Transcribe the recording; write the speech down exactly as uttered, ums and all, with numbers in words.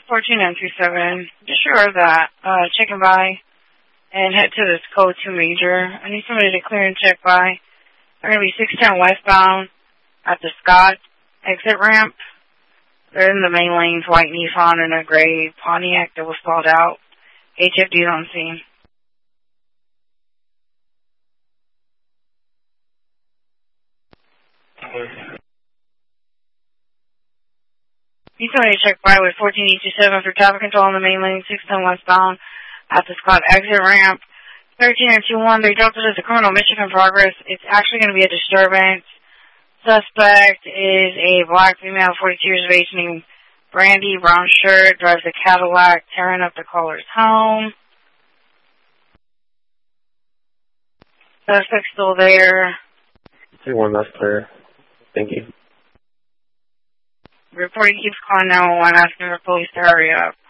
fourteen nine two seven. Just sure of that. Uh, checking by and head to this code two major. I need somebody to clear and check by. They're going to be six ten westbound at the Scott exit ramp. They're in the main lanes, white Nissan and a gray Pontiac that was stalled out. H F D's on scene. Need somebody to check by with fourteen eight two seven for traffic control on the main lane, six ten westbound at the Scott exit ramp. thirteen nine two one, they dropped it as a criminal mission in progress. It's actually going to be a disturbance. Suspect is a black female, forty-two years of age, named Brandy, brown shirt, drives a Cadillac, tearing up the caller's home. Suspect's still there. two one, that's clear. Thank you. Reporting keeps calling nine one one, asking for police to hurry up.